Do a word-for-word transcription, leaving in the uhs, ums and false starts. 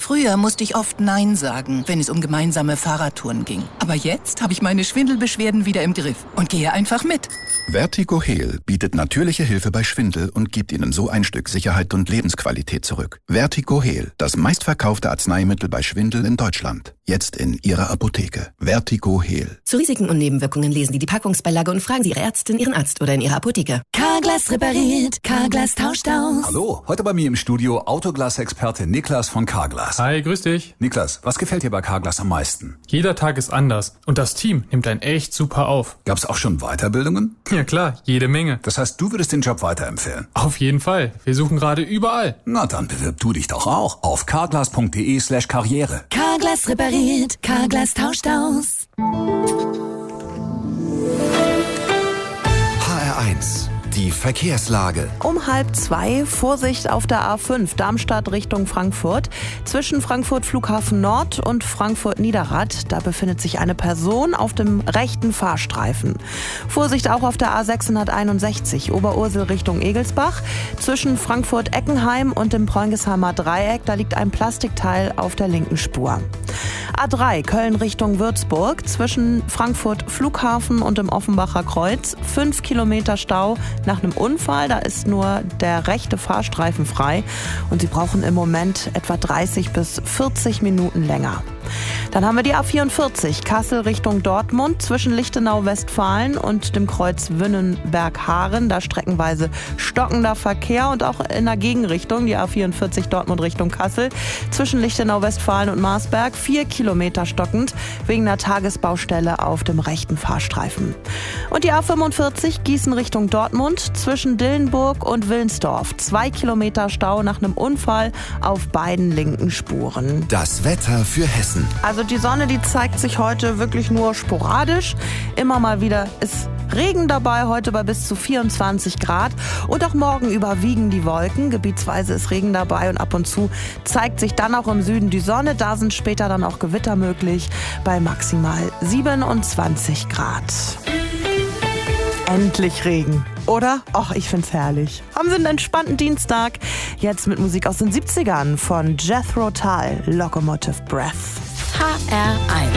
Früher musste ich oft Nein sagen, wenn es um gemeinsame Fahrradtouren ging. Aber jetzt habe ich meine Schwindelbeschwerden wieder im Griff und gehe einfach mit. Vertigo Heal bietet natürliche Hilfe bei Schwindel und gibt Ihnen so ein Stück Sicherheit und Lebensqualität zurück. Vertigo Heal, das meistverkaufte Arzneimittel bei Schwindel in Deutschland. Jetzt in Ihrer Apotheke. Vertigo Heal. Zu Risiken und Nebenwirkungen lesen Sie die Packungsbeilage und fragen Sie Ihre Ärztin, Ihren Arzt oder in Ihrer Apotheke. Carglass repariert, Carglass tauscht aus. Hallo, heute bei mir im Studio Autoglas-Experte Niklas von Carglass. Hi, grüß dich. Niklas, was gefällt dir bei Carglass am meisten? Jeder Tag ist anders und das Team nimmt einen echt super auf. Gab's auch schon Weiterbildungen? Ja klar, jede Menge. Das heißt, du würdest den Job weiterempfehlen? Auf jeden Fall. Wir suchen gerade überall. Na, dann bewirb du dich doch auch auf carglass.de slash karriere. Carglass repariert, Carglass tauscht aus. H R eins. Die Verkehrslage. Um halb zwei, Vorsicht auf der A fünf, Darmstadt Richtung Frankfurt. Zwischen Frankfurt Flughafen Nord und Frankfurt Niederrad, da befindet sich eine Person auf dem rechten Fahrstreifen. Vorsicht auch auf der A sechshunderteinundsechzig, Oberursel Richtung Egelsbach. Zwischen Frankfurt Eckenheim und dem Preungesheimer Dreieck, da liegt ein Plastikteil auf der linken Spur. A drei, Köln Richtung Würzburg, zwischen Frankfurt Flughafen und dem Offenbacher Kreuz. Fünf Kilometer Stau nach einem Unfall, da ist nur der rechte Fahrstreifen frei und Sie brauchen im Moment etwa dreißig bis vierzig Minuten länger. Dann haben wir die A vierundvierzig, Kassel Richtung Dortmund, zwischen Lichtenau-Westfalen und dem Kreuz Wünnenberg-Haaren, da streckenweise stockender Verkehr und auch in der Gegenrichtung, die A vierundvierzig Dortmund Richtung Kassel, zwischen Lichtenau-Westfalen und Marsberg, vier Kilometer stockend, wegen einer Tagesbaustelle auf dem rechten Fahrstreifen. Und die A fünfundvierzig, Gießen Richtung Dortmund, zwischen Dillenburg und Willensdorf, zwei Kilometer Stau nach einem Unfall auf beiden linken Spuren. Das Wetter für Hessen. Also die Sonne, die zeigt sich heute wirklich nur sporadisch. Immer mal wieder ist Regen dabei, heute bei bis zu vierundzwanzig Grad. Und auch morgen überwiegen die Wolken. Gebietsweise ist Regen dabei und ab und zu zeigt sich dann auch im Süden die Sonne. Da sind später dann auch Gewitter möglich bei maximal siebenundzwanzig Grad. Endlich Regen, oder? Ach, ich find's herrlich. Haben Sie einen entspannten Dienstag? Jetzt mit Musik aus den siebzigern von Jethro Tull, Locomotive Breath. H R eins.